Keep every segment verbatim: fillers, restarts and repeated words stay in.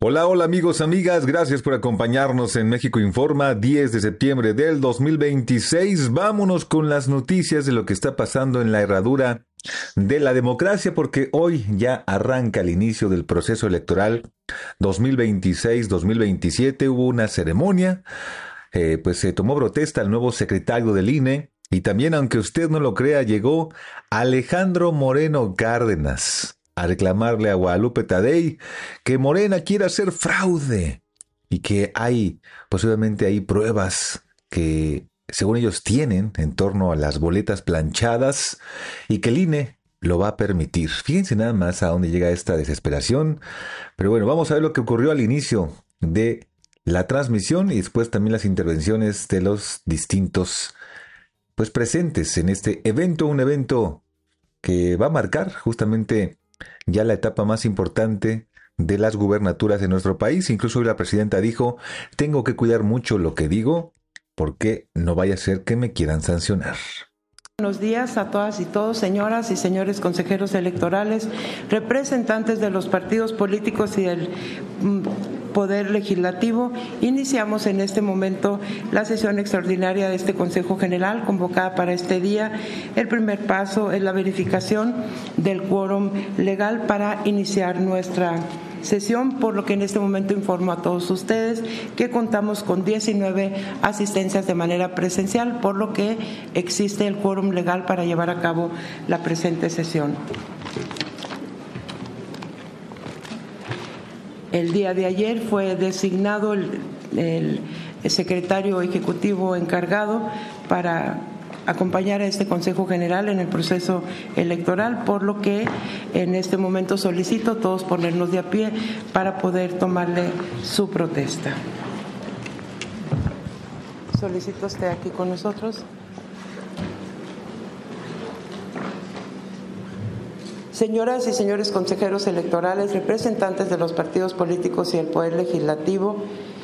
Hola, hola amigos, amigas, gracias por acompañarnos en México Informa, diez de septiembre del dos mil veintiséis. Vámonos con las noticias de lo que está pasando en la herradura de la democracia, porque hoy ya arranca el inicio del proceso electoral dos mil veintiséis dos mil veintisiete. Hubo una ceremonia, eh, pues se tomó protesta al nuevo secretario del I N E, y también, aunque usted no lo crea, llegó Alejandro Moreno Cárdenas a reclamarle a Guadalupe Tadei que Morena quiere hacer fraude y que hay, posiblemente hay pruebas que según ellos tienen en torno a las boletas planchadas y que el I N E lo va a permitir. Fíjense nada más a dónde llega esta desesperación. Pero bueno, vamos a ver lo que ocurrió al inicio de la transmisión y después también las intervenciones de los distintos pues presentes en este evento, un evento que va a marcar justamente ya la etapa más importante de las gubernaturas de nuestro país. Incluso hoy la presidenta dijo: tengo que cuidar mucho lo que digo porque no vaya a ser que me quieran sancionar. Buenos días a todas y todos, señoras y señores consejeros electorales, representantes de los partidos políticos y del Poder Legislativo. Iniciamos en este momento la sesión extraordinaria de este Consejo General convocada para este día. El primer paso es la verificación del quórum legal para iniciar nuestra sesión, por lo que en este momento informo a todos ustedes que contamos con diecinueve asistencias de manera presencial, por lo que existe el quórum legal para llevar a cabo la presente sesión. El día de ayer fue designado el, el, el secretario ejecutivo encargado para acompañar a este Consejo General en el proceso electoral, por lo que en este momento solicito a todos ponernos de a pie para poder tomarle su protesta. Solicito esté aquí con nosotros. Señoras y señores consejeros electorales, representantes de los partidos políticos y el Poder Legislativo,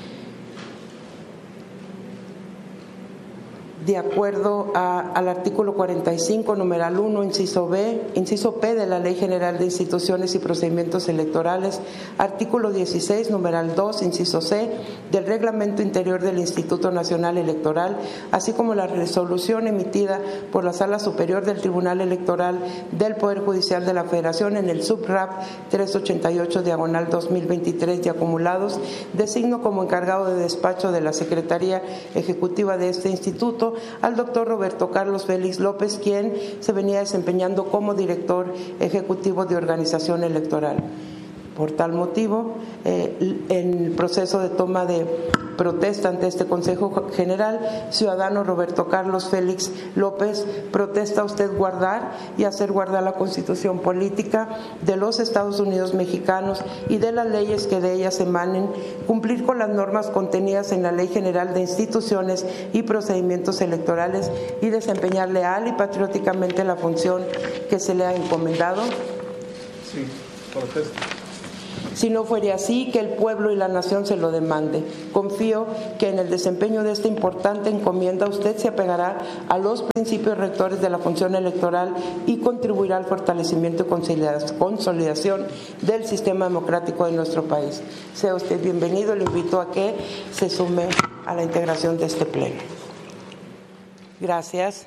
de acuerdo a, al artículo cuarenta y cinco, numeral uno, inciso B, inciso P de la Ley General de Instituciones y Procedimientos Electorales, artículo dieciséis, numeral dos, inciso C, del Reglamento Interior del Instituto Nacional Electoral, así como la resolución emitida por la Sala Superior del Tribunal Electoral del Poder Judicial de la Federación en el subrap trescientos ochenta y ocho, diagonal dos mil veintitrés y acumulados, designo como encargado de despacho de la Secretaría Ejecutiva de este instituto al doctor Roberto Carlos Félix López, quien se venía desempeñando como director ejecutivo de organización electoral. Por tal motivo, eh, en el proceso de toma de protesta ante este Consejo General, ciudadano Roberto Carlos Félix López, protesta usted guardar y hacer guardar la Constitución política de los Estados Unidos mexicanos y de las leyes que de ellas emanen, cumplir con las normas contenidas en la Ley General de Instituciones y Procedimientos Electorales y desempeñar leal y patrióticamente la función que se le ha encomendado. Sí, protesto. Si no fuera así, que el pueblo y la nación se lo demande. Confío que en el desempeño de esta importante encomienda usted se apegará a los principios rectores de la función electoral y contribuirá al fortalecimiento y consolidación del sistema democrático de nuestro país. Sea usted bienvenido, le invito a que se sume a la integración de este pleno. Gracias.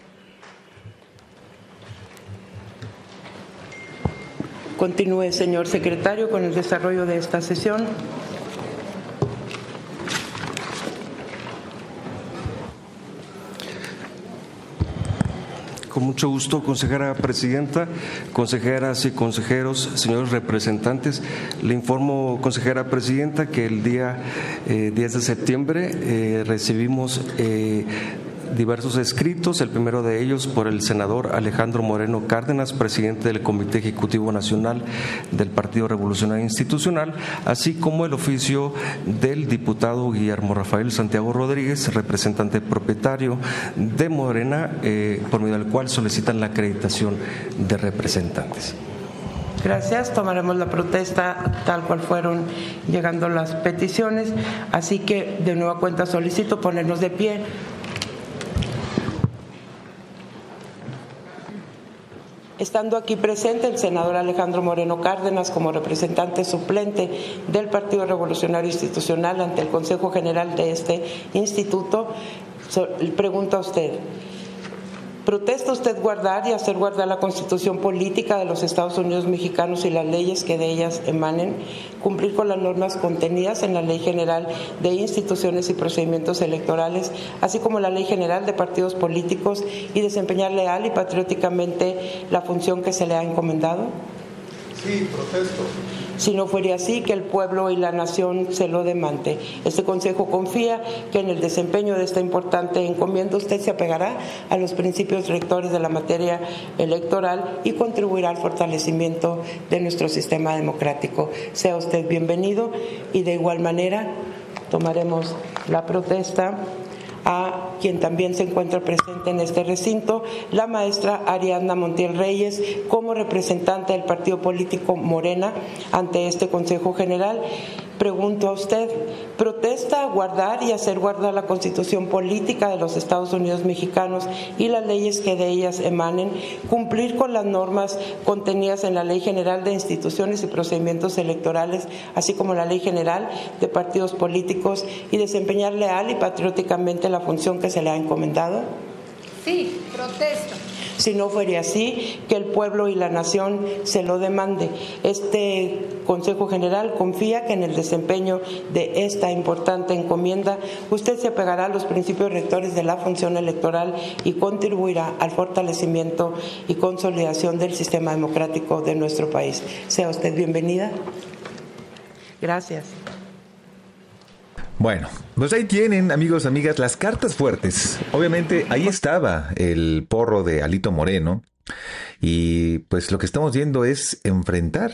Continúe, señor secretario, con el desarrollo de esta sesión. Con mucho gusto, consejera presidenta, consejeras y consejeros, señores representantes. Le informo, consejera presidenta, que el día eh, diez de septiembre eh, recibimos eh, diversos escritos, el primero de ellos por el senador Alejandro Moreno Cárdenas, presidente del Comité Ejecutivo Nacional del Partido Revolucionario Institucional, así como el oficio del diputado Guillermo Rafael Santiago Rodríguez, representante propietario de Morena, eh, por medio del cual solicitan la acreditación de representantes. Gracias. Tomaremos la protesta tal cual fueron llegando las peticiones, así que de nueva cuenta solicito ponernos de pie. Estando aquí presente el senador Alejandro Moreno Cárdenas como representante suplente del Partido Revolucionario Institucional ante el Consejo General de este instituto, pregunta a usted: ¿protesta usted guardar y hacer guardar la Constitución política de los Estados Unidos mexicanos y las leyes que de ellas emanen, cumplir con las normas contenidas en la Ley General de Instituciones y Procedimientos Electorales, así como la Ley General de Partidos Políticos, y desempeñar leal y patrióticamente la función que se le ha encomendado? Sí, protesto. Si no fuera así, que el pueblo y la nación se lo demande. Este Consejo confía que en el desempeño de esta importante encomienda usted se apegará a los principios rectores de la materia electoral y contribuirá al fortalecimiento de nuestro sistema democrático. Sea usted bienvenido, y de igual manera tomaremos la protesta a quien también se encuentra presente en este recinto, la maestra Ariadna Montiel Reyes, como representante del partido político Morena ante este Consejo General. Pregunto a usted: ¿protesta guardar y hacer guardar la Constitución política de los Estados Unidos mexicanos y las leyes que de ellas emanen, cumplir con las normas contenidas en la Ley General de Instituciones y Procedimientos Electorales, así como la Ley General de Partidos Políticos, y desempeñar leal y patrióticamente la función que se le ha encomendado? Sí, protesto. Si no fuera así, que el pueblo y la nación se lo demande. Este Consejo General confía que en el desempeño de esta importante encomienda usted se apegará a los principios rectores de la función electoral y contribuirá al fortalecimiento y consolidación del sistema democrático de nuestro país. Sea usted bienvenida. Gracias. Bueno, pues ahí tienen, amigos, amigas, las cartas fuertes. Obviamente ahí estaba el porro de Alito Moreno, y pues lo que estamos viendo es enfrentar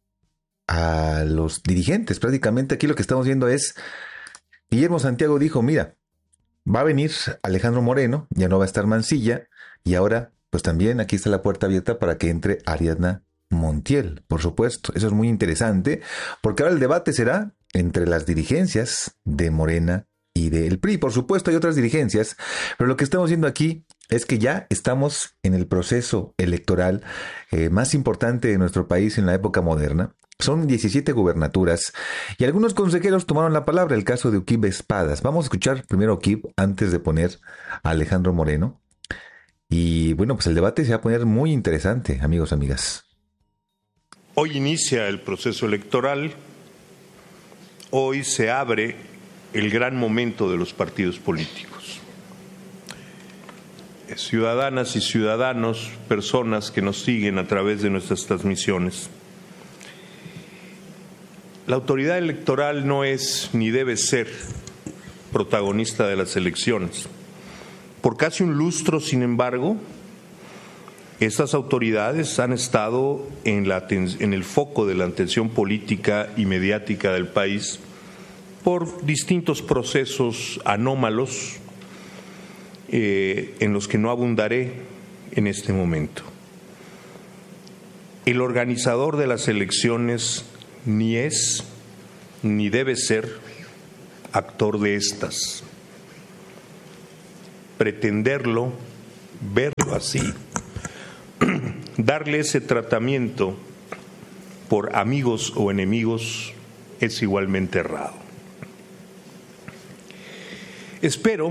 a los dirigentes. Prácticamente aquí lo que estamos viendo es, Guillermo Santiago dijo: mira, va a venir Alejandro Moreno, ya no va a estar Mancilla, y ahora pues también aquí está la puerta abierta para que entre Ariadna Montiel, por supuesto. Eso es muy interesante, porque ahora el debate será entre las dirigencias de Morena y del P R I. Por supuesto hay otras dirigencias, pero lo que estamos viendo aquí es que ya estamos en el proceso electoral eh, más importante de nuestro país en la época moderna. Son diecisiete gubernaturas y algunos consejeros tomaron la palabra. El caso de Uquib Espadas. Vamos a escuchar primero a Uquib antes de poner a Alejandro Moreno. Y bueno, pues el debate se va a poner muy interesante, amigos, amigas. Hoy inicia el proceso electoral. Hoy se abre el gran momento de los partidos políticos. Ciudadanas y ciudadanos, personas que nos siguen a través de nuestras transmisiones. La autoridad electoral no es ni debe ser protagonista de las elecciones. Por casi un lustro, sin embargo, estas autoridades han estado en, la, en el foco de la atención política y mediática del país por distintos procesos anómalos eh, en los que no abundaré en este momento. El organizador de las elecciones ni es ni debe ser actor de estas. Pretenderlo, verlo así, darle ese tratamiento por amigos o enemigos es igualmente errado. Espero,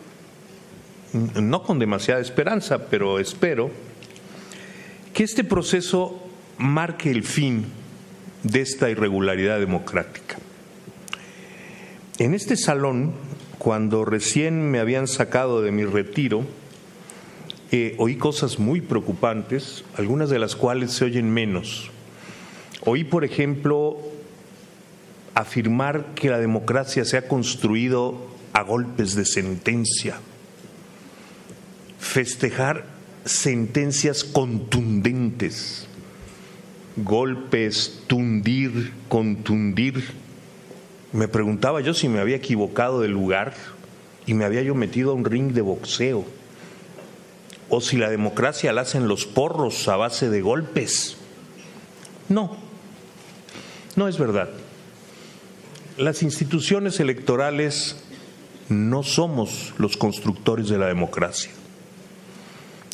no con demasiada esperanza, pero espero que este proceso marque el fin de esta irregularidad democrática. En este salón, cuando recién me habían sacado de mi retiro, Eh, oí cosas muy preocupantes, algunas de las cuales se oyen menos. Oí, por ejemplo, afirmar que la democracia se ha construido a golpes de sentencia, festejar sentencias contundentes, golpes, tundir, contundir. Me preguntaba yo si me había equivocado de lugar y me había yo metido a un ring de boxeo, o si la democracia la hacen los porros a base de golpes. No, no es verdad. Las instituciones electorales no somos los constructores de la democracia.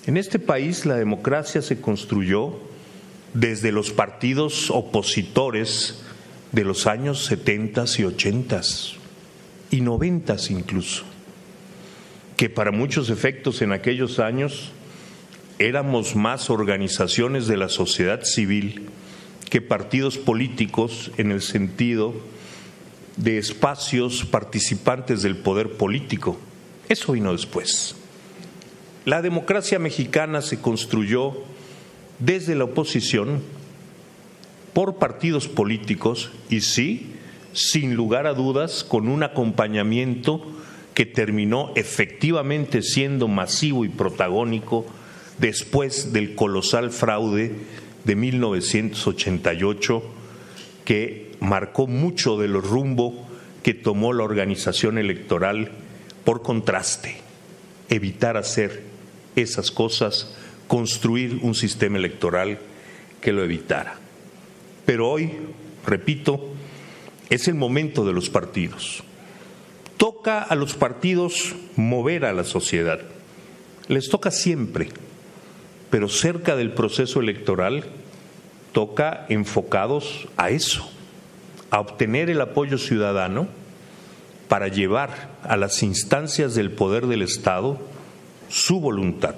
En este país la democracia se construyó desde los partidos opositores de los años setentas y ochentas y noventas incluso, que para muchos efectos en aquellos años éramos más organizaciones de la sociedad civil que partidos políticos en el sentido de espacios participantes del poder político. Eso vino después. La democracia mexicana se construyó desde la oposición por partidos políticos y sí, sin lugar a dudas, con un acompañamiento que terminó efectivamente siendo masivo y protagónico después del colosal fraude de mil novecientos ochenta y ocho, que marcó mucho del rumbo que tomó la organización electoral. Por contraste, evitar hacer esas cosas, construir un sistema electoral que lo evitara. Pero hoy, repito, es el momento de los partidos. Toca a los partidos mover a la sociedad. Les toca siempre, pero cerca del proceso electoral toca enfocados a eso, a obtener el apoyo ciudadano para llevar a las instancias del poder del Estado su voluntad.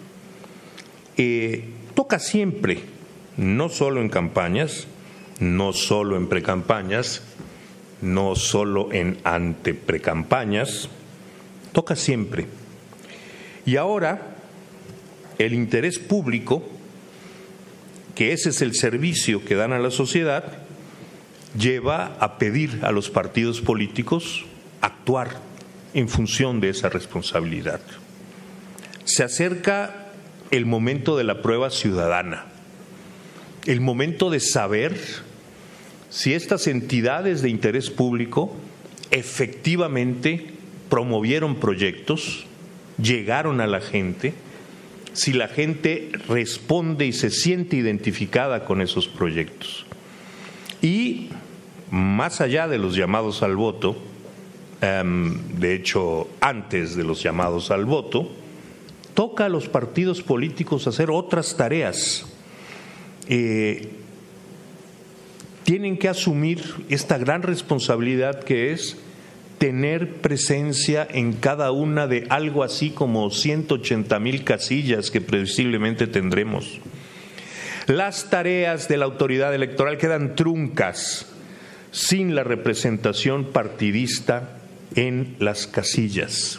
Eh, toca siempre, no solo en campañas, no solo en precampañas, no solo en anteprecampañas, toca siempre. Y ahora, el interés público, que ese es el servicio que dan a la sociedad, lleva a pedir a los partidos políticos actuar en función de esa responsabilidad. Se acerca el momento de la prueba ciudadana, el momento de saber si estas entidades de interés público efectivamente promovieron proyectos, llegaron a la gente, si la gente responde y se siente identificada con esos proyectos. Y más allá de los llamados al voto, um, de hecho antes de los llamados al voto, toca a los partidos políticos hacer otras tareas. Eh, tienen que asumir esta gran responsabilidad que es tener presencia en cada una de algo así como ciento ochenta mil casillas que previsiblemente tendremos. Las tareas de la autoridad electoral quedan truncas sin la representación partidista en las casillas.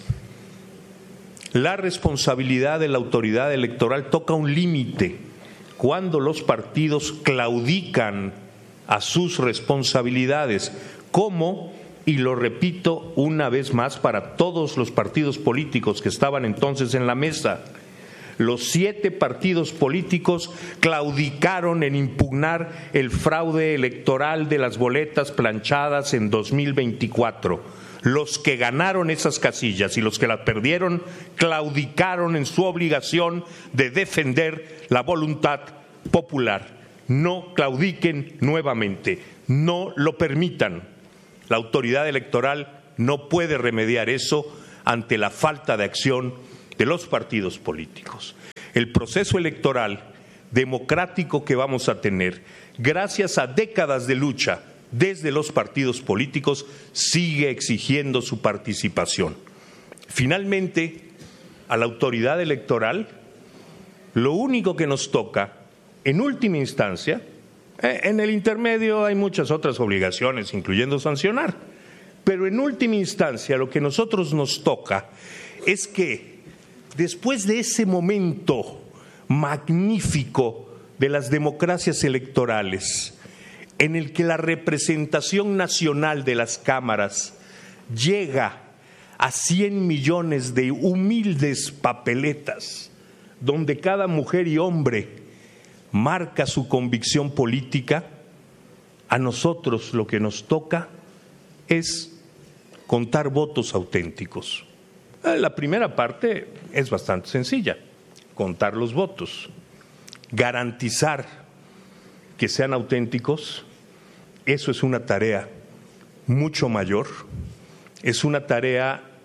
La responsabilidad de la autoridad electoral toca un límite cuando los partidos claudican a sus responsabilidades, como, y lo repito una vez más para todos los partidos políticos que estaban entonces en la mesa, los siete partidos políticos claudicaron en impugnar el fraude electoral de las boletas planchadas en dos mil veinticuatro. Los que ganaron esas casillas y los que las perdieron claudicaron en su obligación de defender la voluntad popular. No claudiquen nuevamente, no lo permitan. La autoridad electoral no puede remediar eso ante la falta de acción de los partidos políticos. El proceso electoral democrático que vamos a tener, gracias a décadas de lucha desde los partidos políticos, sigue exigiendo su participación. Finalmente, a la autoridad electoral, lo único que nos toca, en última instancia, en el intermedio hay muchas otras obligaciones, incluyendo sancionar, pero en última instancia lo que a nosotros nos toca es que después de ese momento magnífico de las democracias electorales, en el que la representación nacional de las cámaras llega a cien millones de humildes papeletas, donde cada mujer y hombre marca su convicción política, a nosotros lo que nos toca es contar votos auténticos. La primera parte es bastante sencilla, contar los votos, garantizar que sean auténticos. Eso es una tarea mucho mayor, es una tarea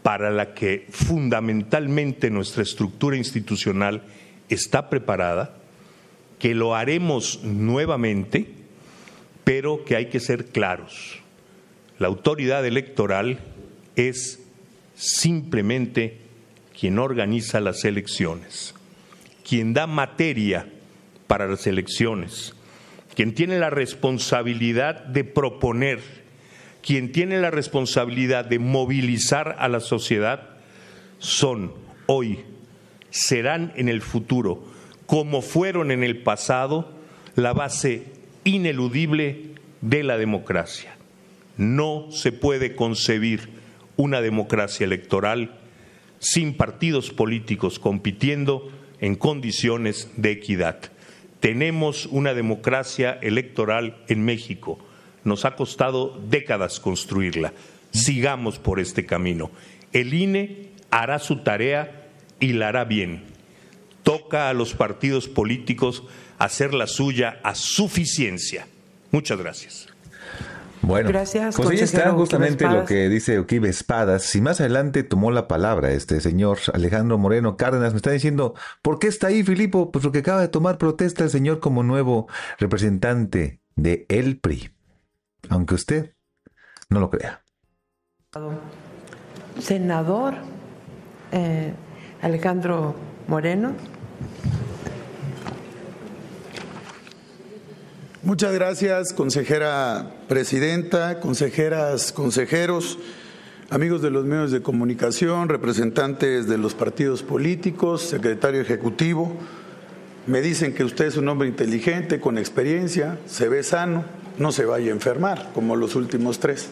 para la que fundamentalmente nuestra estructura institucional está preparada, que lo haremos nuevamente, pero que hay que ser claros. La autoridad electoral es simplemente quien organiza las elecciones, quien da materia para las elecciones, quien tiene la responsabilidad de proponer, quien tiene la responsabilidad de movilizar a la sociedad, son hoy, serán en el futuro, como fueron en el pasado, la base ineludible de la democracia. No se puede concebir una democracia electoral sin partidos políticos compitiendo en condiciones de equidad. Tenemos una democracia electoral en México. Nos ha costado décadas construirla. Sigamos por este camino. El I N E hará su tarea y la hará bien. Toca a los partidos políticos hacer la suya a suficiencia. Muchas gracias. Bueno, gracias, pues ahí está justamente Oquibe lo que dice Oquibe Espadas. Y más adelante tomó la palabra este señor Alejandro Moreno Cárdenas. Me está diciendo, ¿por qué está ahí, Filipo? Pues porque acaba de tomar protesta el señor como nuevo representante de el P R I. Aunque usted no lo crea. Senador eh, Alejandro Moreno. Muchas gracias, consejera presidenta, consejeras, consejeros, amigos de los medios de comunicación, representantes de los partidos políticos, secretario ejecutivo. Me dicen que usted es un hombre inteligente, con experiencia, se ve sano, no se vaya a enfermar, como los últimos tres.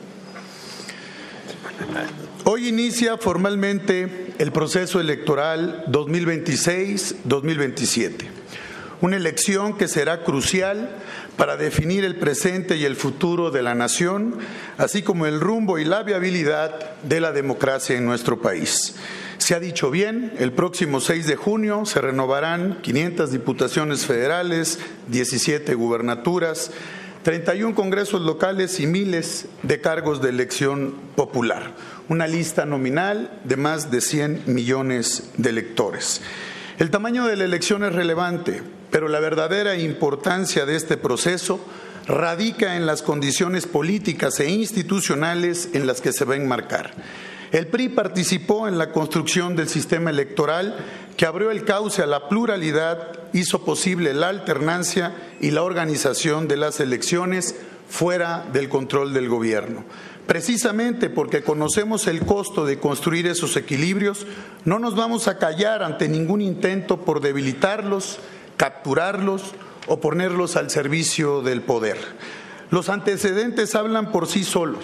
Hoy inicia formalmente el proceso electoral dos mil veintiséis dos mil veintisiete, una elección que será crucial para definir el presente y el futuro de la nación, así como el rumbo y la viabilidad de la democracia en nuestro país. Se ha dicho bien, el próximo seis de junio se renovarán quinientas diputaciones federales, diecisiete gubernaturas, treinta y uno congresos locales y miles de cargos de elección popular. Una lista nominal de más de cien millones de electores. El tamaño de la elección es relevante, pero la verdadera importancia de este proceso radica en las condiciones políticas e institucionales en las que se va a enmarcar. El P R I participó en la construcción del sistema electoral que abrió el cauce a la pluralidad, hizo posible la alternancia y la organización de las elecciones fuera del control del gobierno. Precisamente porque conocemos el costo de construir esos equilibrios, no nos vamos a callar ante ningún intento por debilitarlos, capturarlos o ponerlos al servicio del poder. Los antecedentes hablan por sí solos.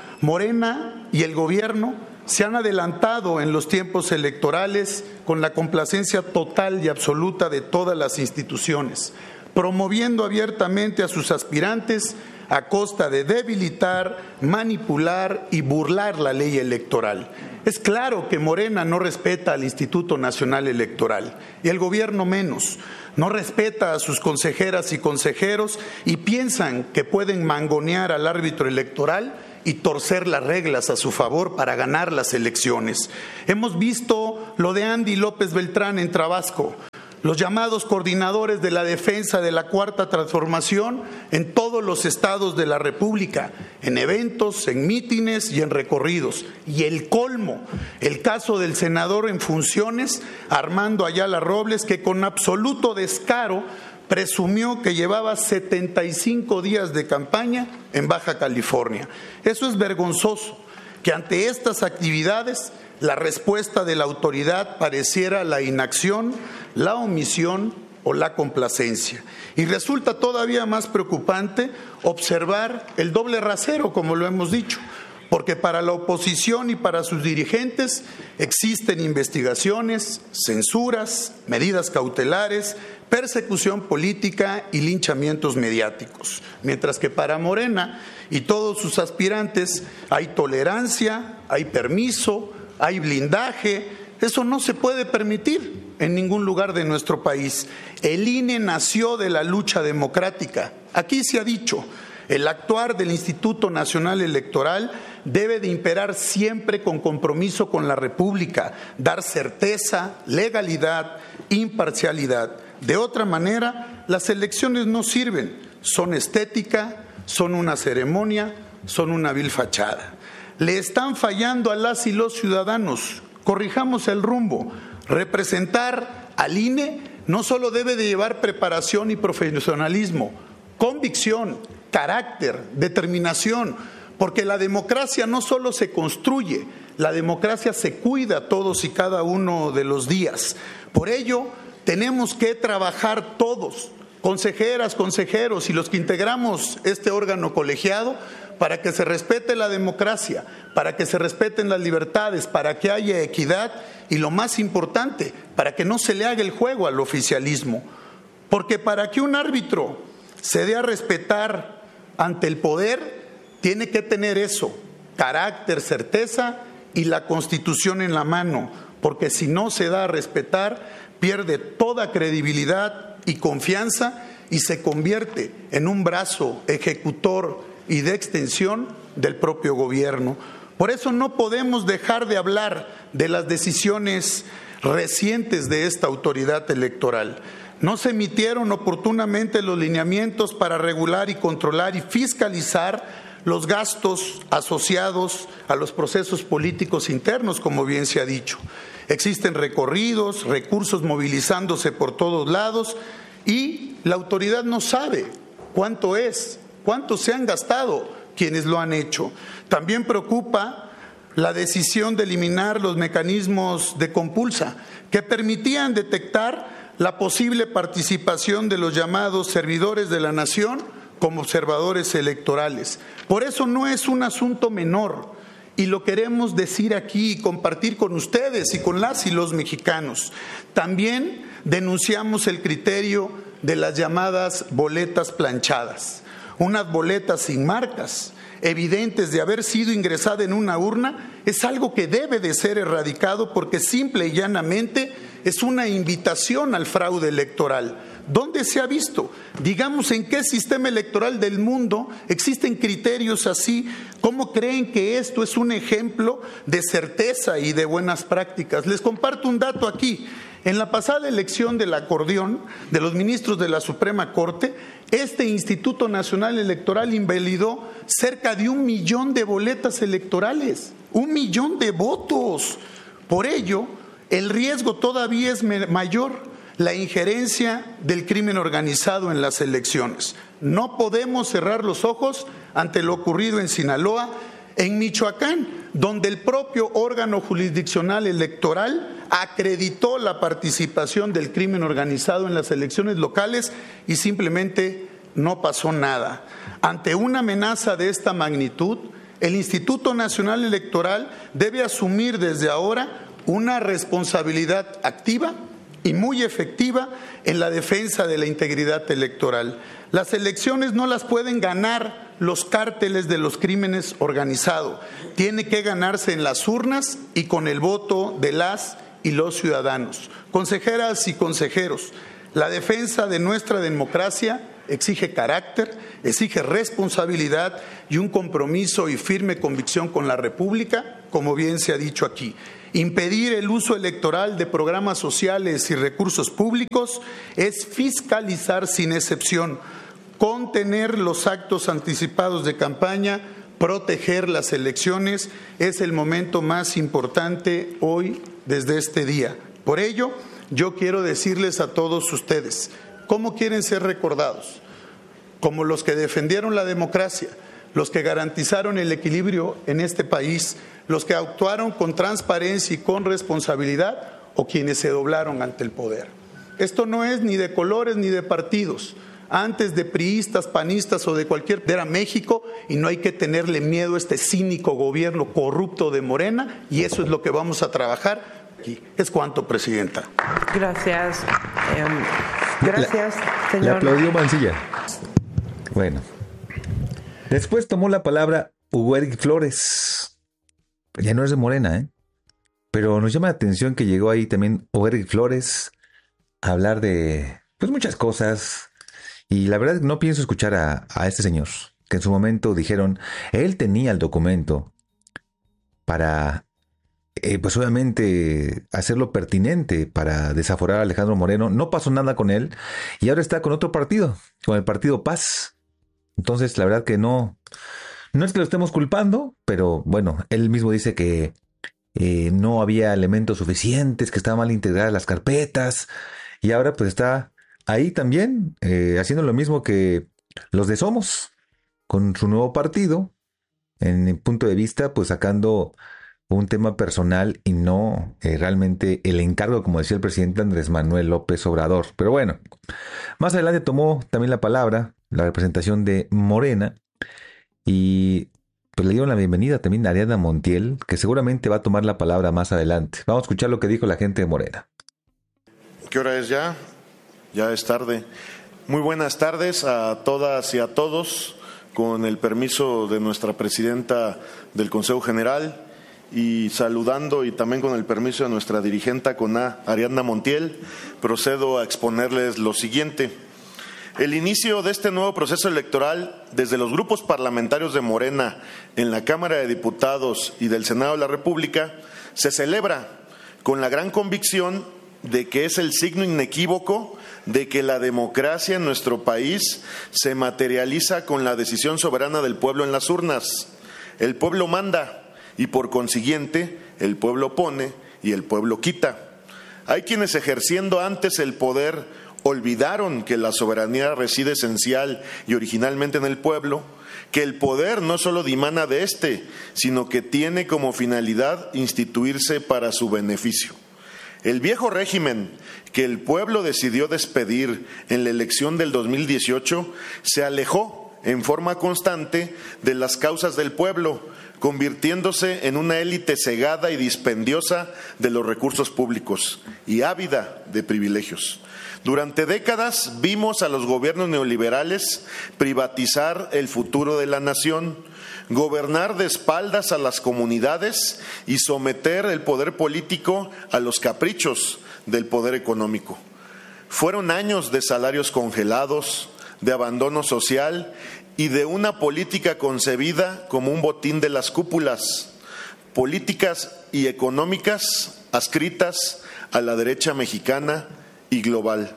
Morena y el gobierno se han adelantado en los tiempos electorales con la complacencia total y absoluta de todas las instituciones, promoviendo abiertamente a sus aspirantes a costa de debilitar, manipular y burlar la ley electoral. Es claro que Morena no respeta al Instituto Nacional Electoral y el gobierno menos. No respeta a sus consejeras y consejeros y piensan que pueden mangonear al árbitro electoral y torcer las reglas a su favor para ganar las elecciones. Hemos visto lo de Andy López Beltrán en Tabasco, los llamados coordinadores de la defensa de la Cuarta Transformación en todos los estados de la República, en eventos, en mítines y en recorridos. Y el colmo, el caso del senador en funciones, Armando Ayala Robles, que con absoluto descaro presumió que llevaba setenta y cinco días de campaña en Baja California. Eso es vergonzoso, que ante estas actividades la respuesta de la autoridad pareciera la inacción, la omisión o la complacencia. Y resulta todavía más preocupante observar el doble rasero, como lo hemos dicho, porque para la oposición y para sus dirigentes existen investigaciones, censuras, medidas cautelares, persecución política y linchamientos mediáticos, mientras que para Morena y todos sus aspirantes hay tolerancia, hay permiso, hay blindaje. Eso no se puede permitir en ningún lugar de nuestro país. El I N E nació de la lucha democrática. Aquí se ha dicho, El actuar del Instituto Nacional Electoral debe de imperar siempre con compromiso con la República, dar certeza, legalidad, imparcialidad. De otra manera, las elecciones no sirven, son estética, son una ceremonia, son una vil fachada. Le están fallando a las y los ciudadanos. Corrijamos el rumbo. Representar al I N E no solo debe de llevar preparación y profesionalismo, convicción, carácter, determinación, porque la democracia no solo se construye, la democracia se cuida todos y cada uno de los días. Por ello, tenemos que trabajar todos, consejeras, consejeros y los que integramos este órgano colegiado, para que se respete la democracia, para que se respeten las libertades, para que haya equidad y, lo más importante, para que no se le haga el juego al oficialismo. Porque para que un árbitro se dé a respetar ante el poder, tiene que tener eso, carácter, certeza y la Constitución en la mano, porque si no se da a respetar, pierde toda credibilidad y confianza y se convierte en un brazo ejecutor y de extensión del propio gobierno. Por eso no podemos dejar de hablar de las decisiones recientes de esta autoridad electoral. No se emitieron oportunamente los lineamientos para regular y controlar y fiscalizar los gastos asociados a los procesos políticos internos, como bien se ha dicho. Existen recorridos, recursos movilizándose por todos lados y la autoridad no sabe cuánto es, cuánto se han gastado quienes lo han hecho. También preocupa la decisión de eliminar los mecanismos de compulsa que permitían detectar la posible participación de los llamados servidores de la nación como observadores electorales. Por eso no es un asunto menor y lo queremos decir aquí y compartir con ustedes y con las y los mexicanos. También denunciamos el criterio de las llamadas boletas planchadas, unas boletas sin marcas, evidentes de haber sido ingresada en una urna. Es algo que debe de ser erradicado porque simple y llanamente es una invitación al fraude electoral. ¿Dónde se ha visto? Digamos, ¿en qué sistema electoral del mundo existen criterios así? ¿Cómo creen que esto es un ejemplo de certeza y de buenas prácticas? Les comparto un dato aquí. En la pasada elección del acordeón de los ministros de la Suprema Corte, este Instituto Nacional Electoral invalidó cerca de un millón de boletas electorales, un millón de votos. Por ello, el riesgo todavía es mayor, la injerencia del crimen organizado en las elecciones. No podemos cerrar los ojos ante lo ocurrido en Sinaloa, en Michoacán, donde el propio órgano jurisdiccional electoral acreditó la participación del crimen organizado en las elecciones locales y simplemente no pasó nada. Ante una amenaza de esta magnitud, el Instituto Nacional Electoral debe asumir desde ahora una responsabilidad activa y muy efectiva en la defensa de la integridad electoral. Las elecciones no las pueden ganar los cárteles de los crímenes organizados. Tiene que ganarse en las urnas y con el voto de las y los ciudadanos. Consejeras y consejeros, la defensa de nuestra democracia exige carácter, exige responsabilidad y un compromiso y firme convicción con la República, como bien se ha dicho aquí. Impedir el uso electoral de programas sociales y recursos públicos es fiscalizar sin excepción, contener los actos anticipados de campaña, proteger las elecciones. Es el momento más importante hoy desde este día. Por ello, yo quiero decirles a todos ustedes, ¿cómo quieren ser recordados? Como los que defendieron la democracia, los que garantizaron el equilibrio en este país, los que actuaron con transparencia y con responsabilidad, o quienes se doblaron ante el poder. Esto no es ni de colores ni de partidos. Antes de priistas, panistas o de cualquier, era México y no hay que tenerle miedo a este cínico gobierno corrupto de Morena, y eso es lo que vamos a trabajar aquí. Es cuanto, Presidenta. Gracias. Eh, gracias, la, señor. Le aplaudió Mancilla. Bueno. Después tomó la palabra Hugo Eric Flores. Ya no es de Morena, ¿eh? Pero nos llama la atención que llegó ahí también Hugo Eric Flores a hablar de, pues, muchas cosas. Y la verdad no pienso escuchar a, a este señor. que en su momento dijeron, él tenía el documento para, eh, pues obviamente, hacerlo pertinente para desaforar a Alejandro Moreno. No pasó nada con él y ahora está con otro partido, con el Partido Paz. Entonces, la verdad que no, no es que lo estemos culpando, pero bueno, él mismo dice que eh, no había elementos suficientes, que estaban mal integradas las carpetas y ahora pues está ahí también eh, haciendo lo mismo que los de Somos, con su nuevo partido, en mi punto de vista, pues sacando un tema personal y no eh, realmente el encargo, como decía el presidente Andrés Manuel López Obrador. Pero bueno, más adelante tomó también la palabra la representación de Morena y pues le dieron la bienvenida también a Ariadna Montiel, que seguramente va a tomar la palabra más adelante. Vamos a escuchar lo que dijo la gente de Morena. ¿Qué hora es ya? Ya es tarde. Muy buenas tardes a todas y a todos, con el permiso de nuestra presidenta del Consejo General y saludando y también con el permiso de nuestra dirigente CONA, Ariadna Montiel, procedo a exponerles lo siguiente. El inicio de este nuevo proceso electoral desde los grupos parlamentarios de Morena en la Cámara de Diputados y del Senado de la República se celebra con la gran convicción de que es el signo inequívoco de que la democracia en nuestro país se materializa con la decisión soberana del pueblo en las urnas. El pueblo manda y por consiguiente el pueblo pone y el pueblo quita. Hay quienes ejerciendo antes el poder olvidaron que la soberanía reside esencial y originalmente en el pueblo, que el poder no solo dimana de éste, sino que tiene como finalidad instituirse para su beneficio. El viejo régimen que el pueblo decidió despedir en la elección del dos mil dieciocho se alejó en forma constante de las causas del pueblo, convirtiéndose en una élite cegada y dispendiosa de los recursos públicos y ávida de privilegios. Durante décadas vimos a los gobiernos neoliberales privatizar el futuro de la nación, gobernar de espaldas a las comunidades y someter el poder político a los caprichos del poder económico. Fueron años de salarios congelados, de abandono social y de una política concebida como un botín de las cúpulas, políticas y económicas adscritas a la derecha mexicana y global.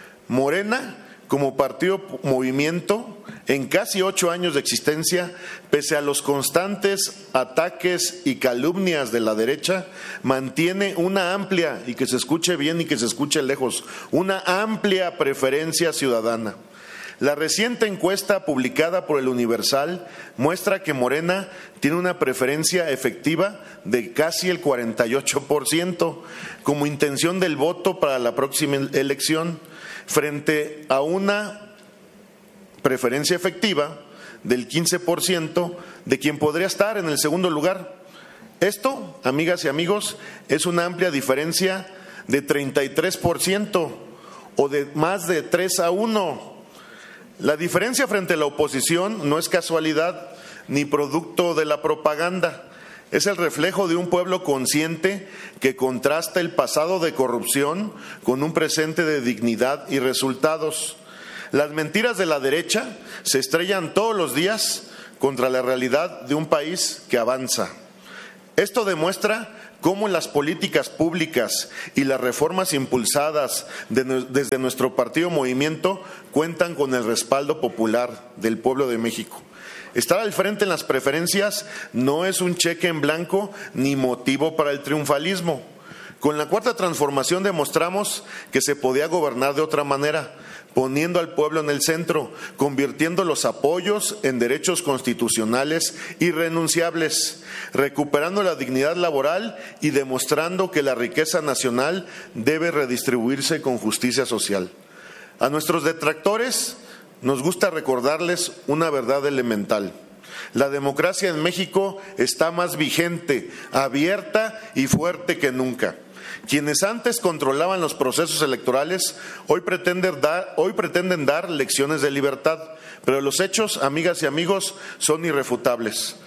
Morena, como partido movimiento, en casi ocho años de existencia, pese a los constantes ataques y calumnias de la derecha, mantiene una amplia, y que se escuche bien y que se escuche lejos, una amplia preferencia ciudadana. La reciente encuesta publicada por el Universal muestra que Morena tiene una preferencia efectiva de casi el cuarenta y ocho por ciento como intención del voto para la próxima elección, frente a una preferencia efectiva del quince por ciento de quien podría estar en el segundo lugar. Esto, amigas y amigos, es una amplia diferencia de treinta y tres por ciento o de más de tres a uno. La diferencia frente a la oposición no es casualidad ni producto de la propaganda. Es el reflejo de un pueblo consciente que contrasta el pasado de corrupción con un presente de dignidad y resultados. Las mentiras de la derecha se estrellan todos los días contra la realidad de un país que avanza. Esto demuestra cómo las políticas públicas y las reformas impulsadas de, desde nuestro partido Movimiento cuentan con el respaldo popular del pueblo de México. Estar al frente en las preferencias no es un cheque en blanco ni motivo para el triunfalismo. Con la Cuarta Transformación demostramos que se podía gobernar de otra manera, poniendo al pueblo en el centro, convirtiendo los apoyos en derechos constitucionales irrenunciables, recuperando la dignidad laboral y demostrando que la riqueza nacional debe redistribuirse con justicia social. A nuestros detractores nos gusta recordarles una verdad elemental. La democracia en México está más vigente, abierta y fuerte que nunca. Quienes antes controlaban los procesos electorales hoy pretenden dar, hoy pretenden dar lecciones de libertad, pero los hechos, amigas y amigos, son irrefutables.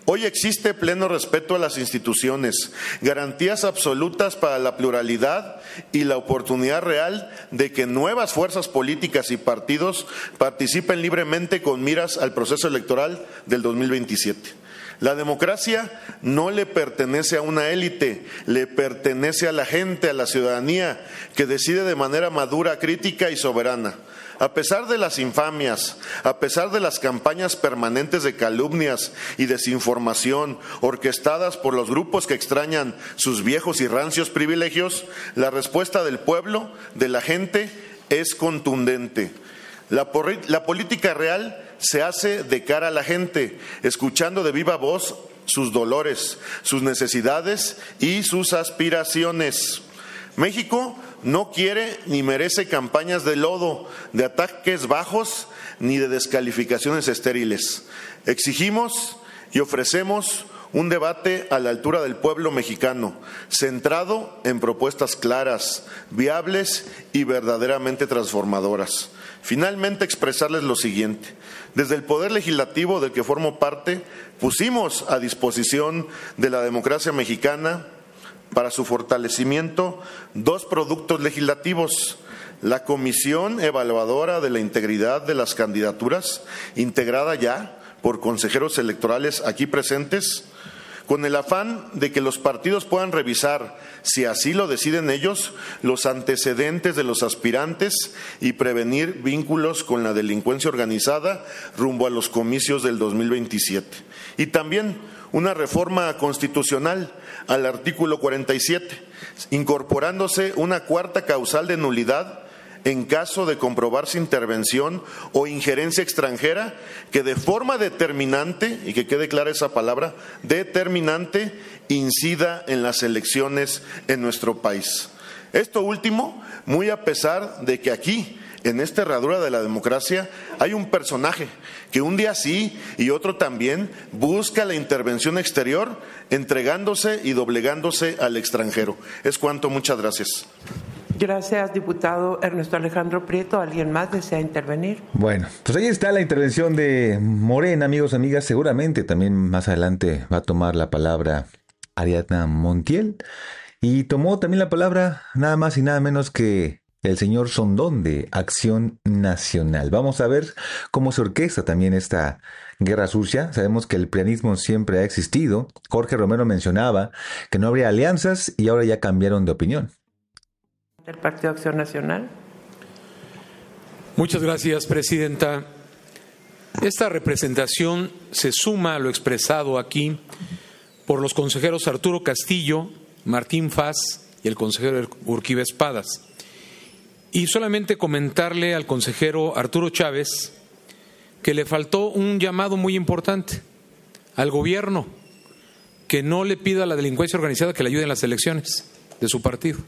Hoy existe pleno respeto a las instituciones, garantías absolutas para la pluralidad y la oportunidad real de que nuevas fuerzas políticas y partidos participen libremente con miras al proceso electoral del dos mil veintisiete. La democracia no le pertenece a una élite, le pertenece a la gente, a la ciudadanía, que decide de manera madura, crítica y soberana. A pesar de las infamias, a pesar de las campañas permanentes de calumnias y desinformación orquestadas por los grupos que extrañan sus viejos y rancios privilegios, la respuesta del pueblo, de la gente, es contundente. La, la política real se hace de cara a la gente, escuchando de viva voz sus dolores, sus necesidades y sus aspiraciones. México no quiere ni merece campañas de lodo, de ataques bajos ni de descalificaciones estériles. Exigimos y ofrecemos un debate a la altura del pueblo mexicano, centrado en propuestas claras, viables y verdaderamente transformadoras. Finalmente, expresarles lo siguiente. Desde el Poder Legislativo del que formo parte, pusimos a disposición de la democracia mexicana, para su fortalecimiento, dos productos legislativos: la Comisión Evaluadora de la Integridad de las Candidaturas, integrada ya por consejeros electorales aquí presentes, con el afán de que los partidos puedan revisar, si así lo deciden ellos, los antecedentes de los aspirantes y prevenir vínculos con la delincuencia organizada rumbo a los comicios del dos mil veintisiete. Y también una reforma constitucional al artículo cuarenta y siete, incorporándose una cuarta causal de nulidad en caso de comprobarse intervención o injerencia extranjera que de forma determinante, y que quede clara esa palabra, determinante, incida en las elecciones en nuestro país. Esto último, muy a pesar de que aquí, en esta herradura de la democracia, hay un personaje que un día sí y otro también busca la intervención exterior, entregándose y doblegándose al extranjero. Es cuanto, muchas gracias. Gracias, diputado Ernesto Alejandro Prieto. ¿Alguien más desea intervenir? Bueno, pues ahí está la intervención de Morena, amigos, amigas. Seguramente también más adelante va a tomar la palabra Ariadna Montiel. Y tomó también la palabra nada más y nada menos que el señor Sondón de Acción Nacional. Vamos a ver cómo se orquesta también esta guerra sucia. Sabemos que el prianismo siempre ha existido. Jorge Romero mencionaba que no habría alianzas y ahora ya cambiaron de opinión. ¿El Partido Acción Nacional? Muchas gracias, presidenta. Esta representación se suma a lo expresado aquí por los consejeros Arturo Castillo, Martín Faz y el consejero Urquibe Espadas. Y solamente comentarle al consejero Arturo Chávez que le faltó un llamado muy importante al gobierno, que no le pida a la delincuencia organizada que le ayude en las elecciones de su partido.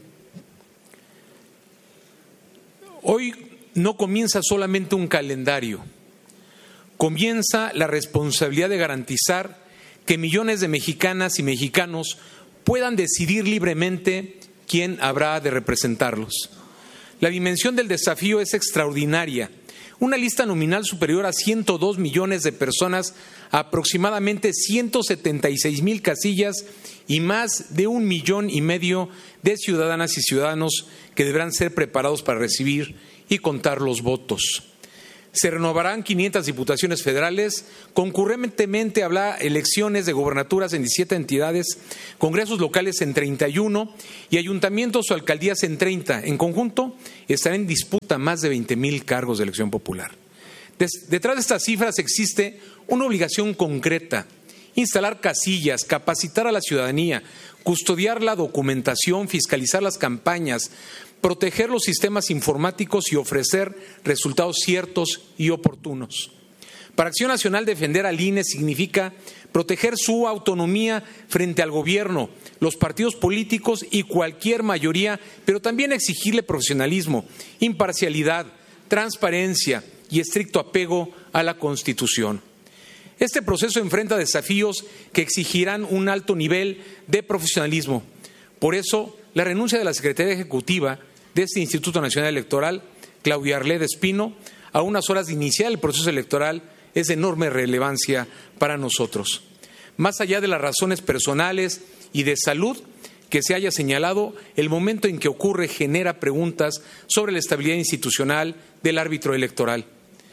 Hoy no comienza solamente un calendario, comienza la responsabilidad de garantizar que millones de mexicanas y mexicanos puedan decidir libremente quién habrá de representarlos. La dimensión del desafío es extraordinaria. Una lista nominal superior a ciento dos millones de personas, aproximadamente ciento setenta y seis mil casillas y más de un millón y medio de ciudadanas y ciudadanos que deberán ser preparados para recibir y contar los votos. Se renovarán quinientas diputaciones federales, concurrentemente habrá elecciones de gobernaturas en diecisiete entidades, congresos locales en treinta y uno y ayuntamientos o alcaldías en treinta. En conjunto estarán en disputa más de veinte mil cargos de elección popular. Des- detrás de estas cifras existe una obligación concreta: instalar casillas, capacitar a la ciudadanía, custodiar la documentación, fiscalizar las campañas, proteger los sistemas informáticos y ofrecer resultados ciertos y oportunos. Para Acción Nacional, defender al I N E significa proteger su autonomía frente al gobierno, los partidos políticos y cualquier mayoría, pero también exigirle profesionalismo, imparcialidad, transparencia y estricto apego a la Constitución. Este proceso enfrenta desafíos que exigirán un alto nivel de profesionalismo. Por eso, la renuncia de la Secretaría Ejecutiva de este Instituto Nacional Electoral, Claudia Arleda Espino, a unas horas de iniciar el proceso electoral, es de enorme relevancia para nosotros. Más allá de las razones personales y de salud que se haya señalado, el momento en que ocurre genera preguntas sobre la estabilidad institucional del árbitro electoral,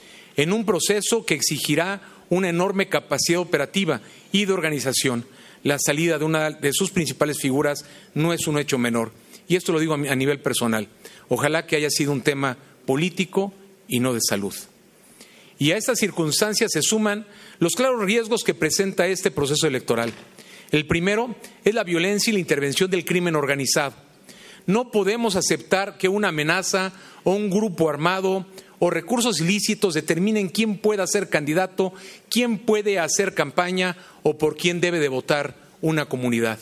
en un proceso que exigirá una enorme capacidad operativa y de organización. La salida de una de sus principales figuras no es un hecho menor. Y esto lo digo a nivel personal. Ojalá que haya sido un tema político y no de salud. Y a estas circunstancias se suman los claros riesgos que presenta este proceso electoral. El primero es la violencia y la intervención del crimen organizado. No podemos aceptar que una amenaza o un grupo armado o recursos ilícitos determinen quién pueda ser candidato, quién puede hacer campaña o por quién debe de votar una comunidad.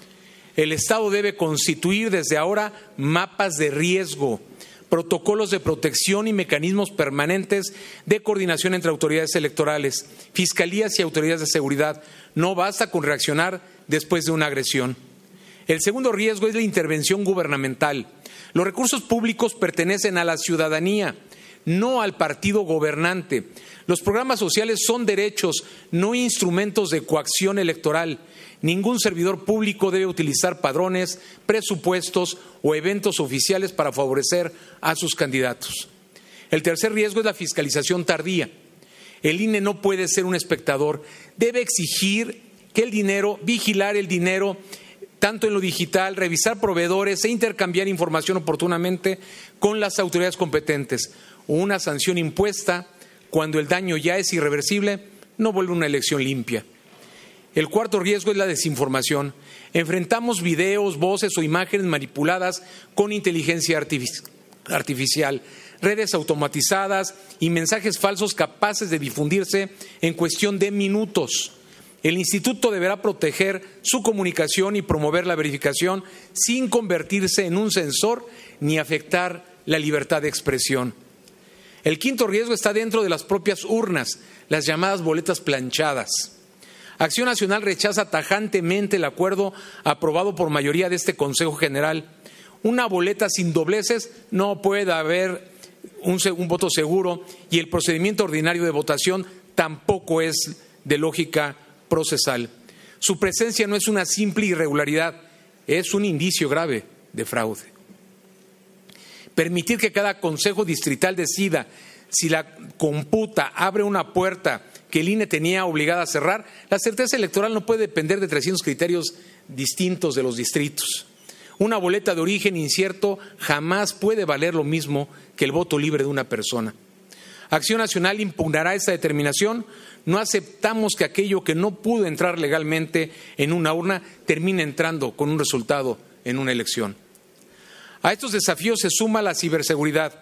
El Estado debe constituir desde ahora mapas de riesgo, protocolos de protección y mecanismos permanentes de coordinación entre autoridades electorales, fiscalías y autoridades de seguridad. No basta con reaccionar después de una agresión. El segundo riesgo es la intervención gubernamental. Los recursos públicos pertenecen a la ciudadanía, no al partido gobernante. Los programas sociales son derechos, no instrumentos de coacción electoral. Ningún servidor público debe utilizar padrones, presupuestos o eventos oficiales para favorecer a sus candidatos. El tercer riesgo es la fiscalización tardía. El I N E no puede ser un espectador, debe exigir que el dinero, vigilar el dinero, tanto en lo digital, revisar proveedores e intercambiar información oportunamente con las autoridades competentes. Una sanción impuesta cuando el daño ya es irreversible no vuelve una elección limpia. El cuarto riesgo es la desinformación. Enfrentamos videos, voces o imágenes manipuladas con inteligencia artificial, redes automatizadas y mensajes falsos capaces de difundirse en cuestión de minutos. El Instituto deberá proteger su comunicación y promover la verificación sin convertirse en un censor ni afectar la libertad de expresión. El quinto riesgo está dentro de las propias urnas, las llamadas boletas planchadas. Acción Nacional rechaza tajantemente el acuerdo aprobado por mayoría de este Consejo General. Una boleta sin dobleces no puede haber un, un voto seguro y el procedimiento ordinario de votación tampoco es de lógica procesal. Su presencia no es una simple irregularidad, es un indicio grave de fraude. Permitir que cada consejo distrital decida si la computa abre una puerta que el I N E tenía obligada a cerrar, la certeza electoral no puede depender de trescientos criterios distintos de los distritos. Una boleta de origen incierto jamás puede valer lo mismo que el voto libre de una persona. Acción Nacional impugnará esta determinación. No aceptamos que aquello que no pudo entrar legalmente en una urna termine entrando con un resultado en una elección. A estos desafíos se suma la ciberseguridad.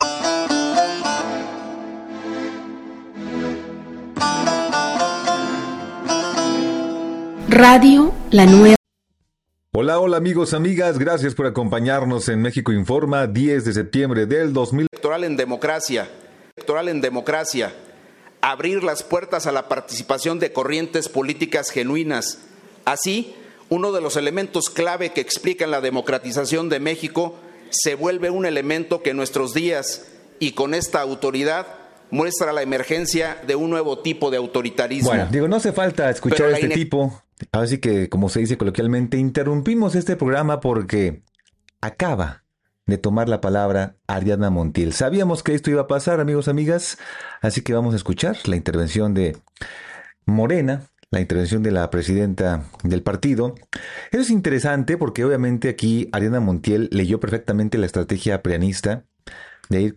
Radio La Nueva. Hola, hola amigos, amigas, gracias por acompañarnos en México Informa, diez de septiembre del dos mil. Electoral en democracia, electoral en democracia, abrir las puertas a la participación de corrientes políticas genuinas. Así, uno de los elementos clave que explican la democratización de México se vuelve un elemento que en nuestros días y con esta autoridad muestra la emergencia de un nuevo tipo de autoritarismo. Bueno, digo, no hace falta escuchar a este ine... tipo. Así que, como se dice coloquialmente, interrumpimos este programa porque acaba de tomar la palabra Ariadna Montiel. Sabíamos que esto iba a pasar, amigos, amigas, así que vamos a escuchar la intervención de Morena, la intervención de la presidenta del partido. Eso es interesante porque obviamente aquí Ariadna Montiel leyó perfectamente la estrategia prianista de ir